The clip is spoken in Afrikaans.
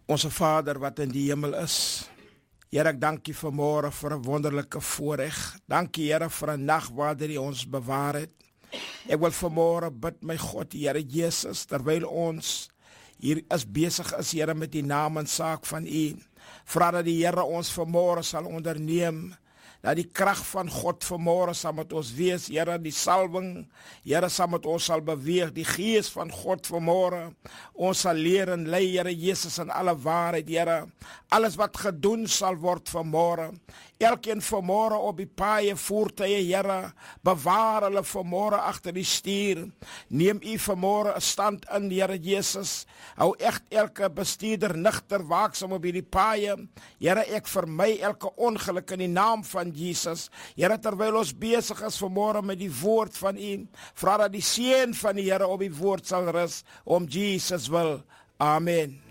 Onze Vader wat in die hemel is, Here, ek dank U vanmôre vir 'n wonderlike voorreg. Dank U, Here, vir 'n nag waarin U ons bewaar het. Ek wil vanmôre bid, my God, Here Jesus, terwyl ons hier besig is, Here, met die naam en saak van U, vra dat die Here ons vanmôre sal onderneem, dat die krag van God vanmôre sal met ons wees, Here, die salwing, Here, sal met ons sal beweeg, die gees van God vanmôre, ons sal leer en lei, Here Jesus, in alle waarheid, Here, alles wat gedoen sal word vanmôre, elkeen vanmôre op die paaie voertuie, Here, bewaar hulle vanmôre agter die stuur, neem U vanmôre 'n stand in, Here Jesus, hou echt elke bestuurder nigter, waaksaam op hierdie paaie, Here, ek vermy elke ongeluk in die naam van Jesus, Here, terwyl ons besig is vanmôre met die woord van U, vra dat die seën van die Here op die woord sal rus, om Jesus wil. Amen.